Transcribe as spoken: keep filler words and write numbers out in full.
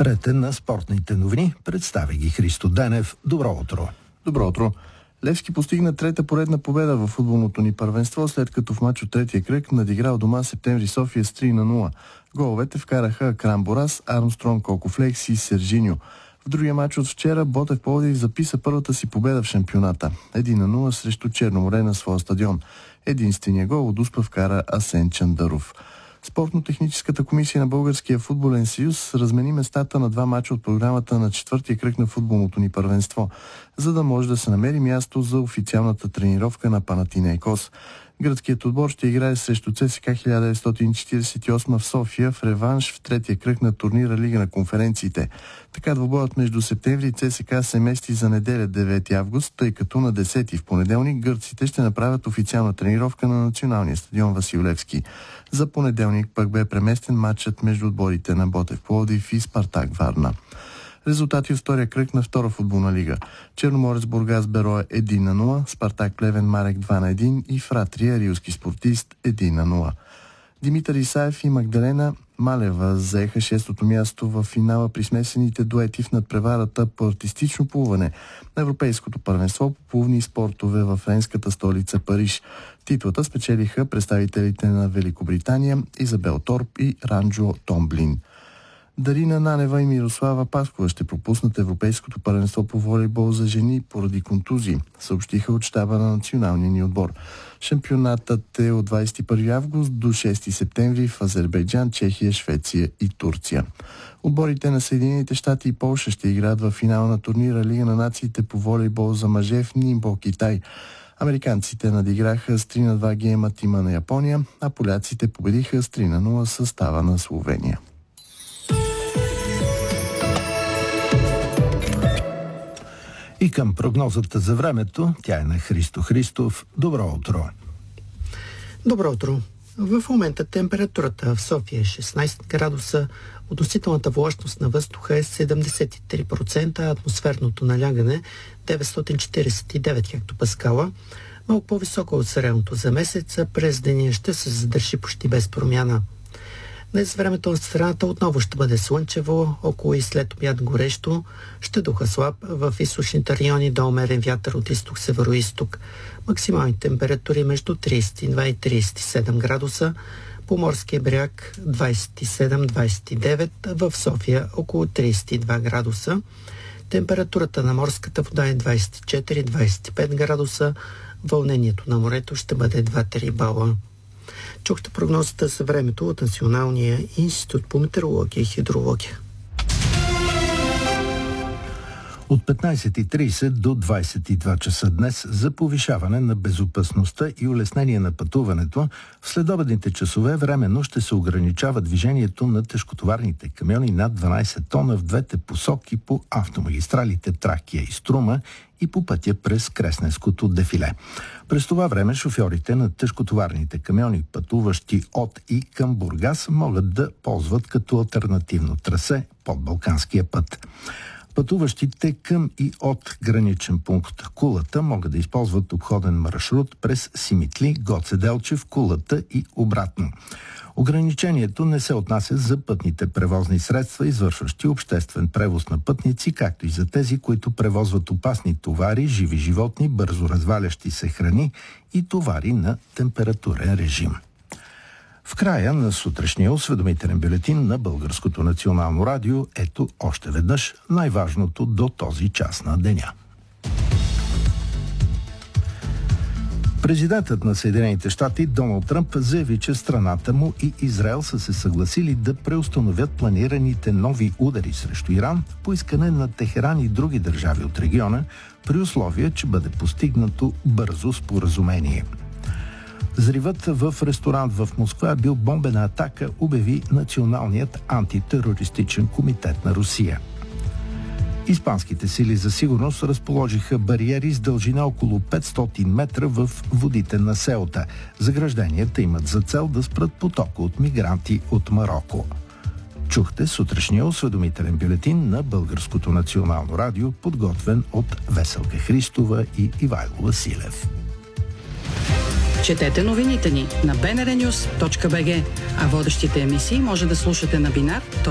Рете на спортните новини. Представя ги Христо Денев. Добро утро. Добро утро. Левски постигна трета поредна победа в футболното ни първенство, след като в мач от третия кръг надиграл дома Септември София с три на нула. Головете вкараха Крам Борас, Армстронг Кокофлекс и Сержиньо. В другия мач от вчера Ботев Пловдив записа първата си победа в шампионата. един на нула срещу Черноморе на своя стадион. Единствения гол от Успа вкара Асен Чандаров. Спортно-техническата комисия на Българския футболен съюз размени местата на два мача от програмата на четвъртия кръг на футболното ни първенство, за да може да се намери място за официалната тренировка на Панатинейкос. Гръцкият отбор ще играе срещу ЦСКА хиляда деветстотин четиридесет и осма в София в реванш в третия кръг на турнира Лига на конференциите. Така двубоят между Септември и ЦСКА се мести за неделя девети август, тъй като на десети в понеделник гърците ще направят официална тренировка на националния стадион Васил Левски. За понеделник пък бе преместен матчът между отборите на Ботев Пловдив и Спартак Варна. Резултати от втория кръг на втора футболна лига. Черноморец Бургас Берое един на нула, Спартак Плевен Марек два на един и Фратрия Рилски спортист един на нула. Димитър Исаев и Магдалена Малева заеха шестото място в финала при смесените дуети в надпреварата по артистично плуване на Европейското първенство по плувни спортове в френската столица Париж. Титлата спечелиха представителите на Великобритания Изабел Торп и Ранджо Томблин. Дарина Нанева и Мирослава Паскова ще пропуснат Европейското първенство по волейбол за жени поради контузии, съобщиха от щаба на националния ни отбор. Шампионатът е от двадесет и първи август до шести септември в Азербайджан, Чехия, Швеция и Турция. Отборите на Съединените щати и Полша ще играят в финал на турнира Лига на нациите по волейбол за мъже в Нимбо, Китай. Американците надиграха с три на два гейма тима на Япония, а поляците победиха с три на нула състава на Словения. И към прогнозата за времето, тя е на Христо Христов. Добро утро! Добро утро! В момента температурата в София е шестнадесет градуса, относителната влажност на въздуха е седемдесет и три процента, а атмосферното налягане деветстотин четиридесет и девет хектопаскала. Малко по-високо от средното за месеца, през деня ще се задържи почти без промяна. Днес времето на страната отново ще бъде слънчево, около и след обяд горещо, ще духа слаб, в източните райони до умерен вятър от изток-северо-исток. Максимални температури между тридесет и два и тридесет и седем градуса, по морския бряг двадесет и седем до двадесет и девет, в София около тридесет и два градуса. Температурата на морската вода е двадесет и четири до двадесет и пет градуса, вълнението на морето ще бъде два до три бала. Чухте прогнозата за времето от Националния институт по метеорология и хидрология. От петнадесет и тридесет до двадесет и два часа днес за повишаване на безопасността и улеснение на пътуването, в следобедните часове временно ще се ограничава движението на тежкотоварните камиони над дванадесет тона в двете посоки по автомагистралите Тракия и Струма и по пътя през Кресненското дефиле. През това време шофьорите на тежкотоварните камиони, пътуващи от и към Бургас, могат да ползват като алтернативно трасе под Балканския път. Пътуващите към и от граничен пункт Кулата могат да използват обходен маршрут през Симитли, Гоце Делчев, Кулата и обратно. Ограничението не се отнася за пътните превозни средства, извършващи обществен превоз на пътници, както и за тези, които превозват опасни товари, живи животни, бързо развалящи се храни и товари на температурен режим. В края на сутрешния осведомителен бюлетин на Българското национално радио, ето още веднъж най-важното до този час на деня. Президентът на Съединените щати Доналд Тръмп заяви, че страната му и Израел са се съгласили да преустановят планираните нови удари срещу Иран по искане на Техеран и други държави от региона, при условие, че бъде постигнато бързо споразумение. Взривът в ресторант в Москва е бил бомбена атака, обяви Националният антитерористичен комитет на Русия. Испанските сили за сигурност разположиха бариери с дължина около петстотин метра в водите на Сеута. Загражденията имат за цел да спрат потока от мигранти от Мароко. Чухте сутрешния осведомителен бюлетин на Българското национално радио, подготвен от Веселка Христова и Ивайло Василев. Четете новините ни на би ен ар нюз точка би джи, а водещите емисии може да слушате на Бинар.